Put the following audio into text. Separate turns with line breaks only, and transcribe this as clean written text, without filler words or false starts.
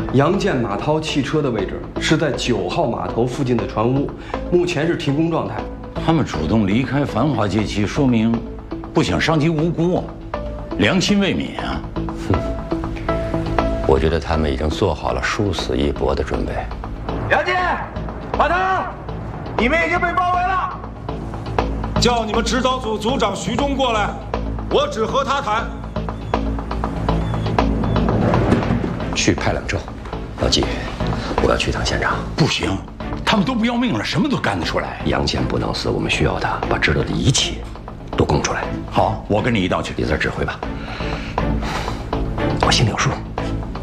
杨建、马涛汽车的位置是在9号码头附近的船坞，目前是停工状态。
他们主动离开繁华街区，说明不想伤及无辜啊，良心未泯啊。
我觉得他们已经做好了殊死一搏的准备。
杨建、马涛，你们已经被包围了。
叫你们指导组组长徐忠过来，我只和他谈。
去派两周。老季，我要去趟现场。
不行，他们都不要命了，什么都干得出来。
杨建不能死，我们需要他把知道的一切都供出来。
好，我跟你一道去。
你在指挥吧，我心里有数。